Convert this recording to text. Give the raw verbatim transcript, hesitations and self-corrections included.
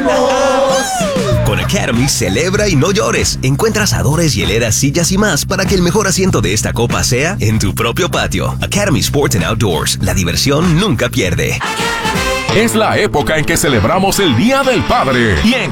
Con Academy, celebra y no llores. Encuentra asadores, hieleras, sillas y más para que el mejor asiento de esta copa sea en tu propio patio. Academy Sports and Outdoors. La diversión nunca pierde. Es la época en que celebramos el Día del Padre. Y en